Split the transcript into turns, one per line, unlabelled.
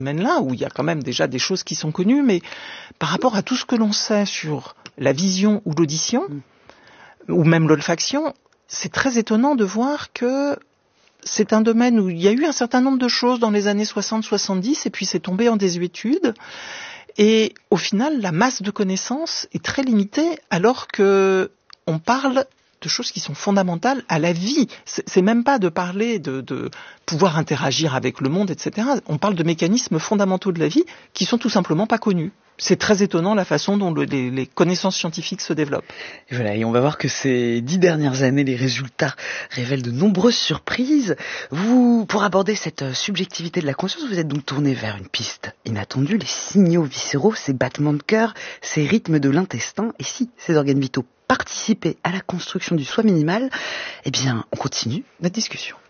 domaine-là, où il y a quand même déjà des choses qui sont connues, mais par rapport à tout ce que l'on sait sur la vision ou l'audition, ou même l'olfaction, c'est très étonnant de voir que c'est un domaine où il y a eu un certain nombre de choses dans les années 60-70, et puis c'est tombé en désuétude. Et au final, la masse de connaissances est très limitée, alors que on parle de choses qui sont fondamentales à la vie. C'est même pas de parler de pouvoir interagir avec le monde, etc. On parle de mécanismes fondamentaux de la vie qui sont tout simplement pas connus. C'est très étonnant la façon dont les connaissances scientifiques se développent.
Et voilà, et on va voir que ces 10 dernières années, les résultats révèlent de nombreuses surprises. Vous, pour aborder cette subjectivité de la conscience, vous êtes donc tourné vers une piste inattendue, les signaux viscéraux, ces battements de cœur, ces rythmes de l'intestin. Et si ces organes vitaux participaient à la construction du soi minimal, eh bien, on continue notre discussion.